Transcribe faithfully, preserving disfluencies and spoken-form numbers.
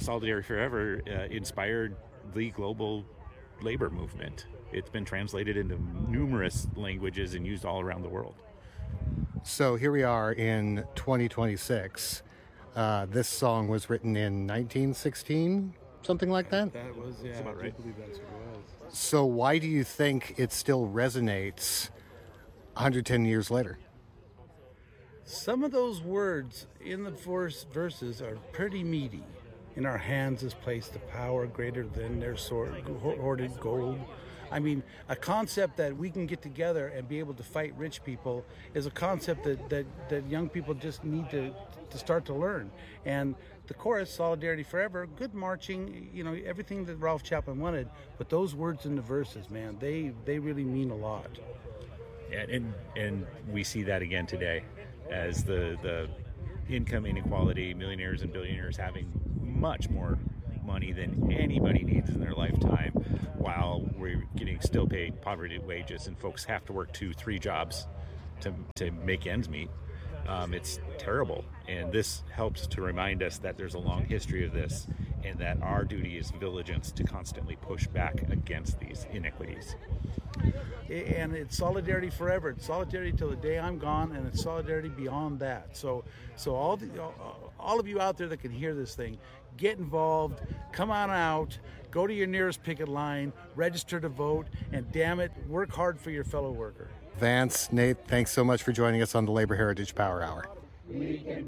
Solidarity Forever uh, inspired the global labor movement. It's been translated into numerous languages and used all around the world. So here we are in twenty twenty-six. Uh, this song was written in nineteen sixteen, something like that? That was, yeah, that's about I right. do believe that's what it was. So why do you think it still resonates one hundred ten years later? Some of those words in the first verses are pretty meaty. In our hands is placed the power greater than their sword, hoarded gold. I mean, a concept that we can get together and be able to fight rich people is a concept that, that, that young people just need to, to start to learn. And the chorus, Solidarity Forever, good marching, you know, everything that Ralph Chaplin wanted. But those words in the verses, man, they, they really mean a lot. And, and and we see that again today as the, the income inequality, millionaires and billionaires having much more money than anybody needs in their lifetime, while we're getting still paid poverty wages and folks have to work two, three jobs to to make ends meet. Um, it's terrible. And this helps to remind us that there's a long history of this and that our duty is vigilance to constantly push back against these inequities. And it's solidarity forever. It's solidarity till the day I'm gone, and it's solidarity beyond that. So, so all the, all of you out there that can hear this thing, get involved, come on out, go to your nearest picket line, register to vote, and damn it, work hard for your fellow worker. Vance, Nate, thanks so much for joining us on the Labor Heritage Power Hour.